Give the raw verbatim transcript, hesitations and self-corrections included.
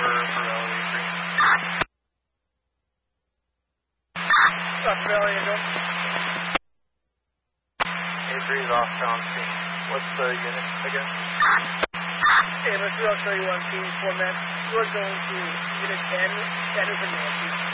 South Valley, go. Avery is off on scene. What's the unit again? Hey, let's do Australia one, two, four men. You are going to Unit ten, Sanders and Nancy.